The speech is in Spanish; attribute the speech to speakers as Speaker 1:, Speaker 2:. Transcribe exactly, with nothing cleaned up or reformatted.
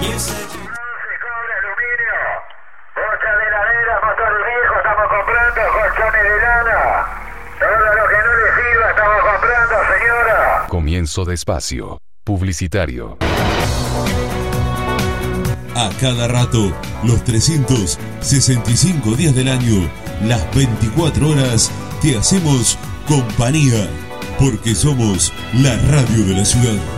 Speaker 1: cobre aluminio, bocha de heladera, motores viejos, estamos comprando colchones de lana. Todo lo que no le sirva estamos comprando, señora.
Speaker 2: Comienzo de espacio publicitario.
Speaker 3: A cada rato, los trescientos sesenta y cinco días del año, las veinticuatro horas, te hacemos compañía, porque somos la radio de la ciudad.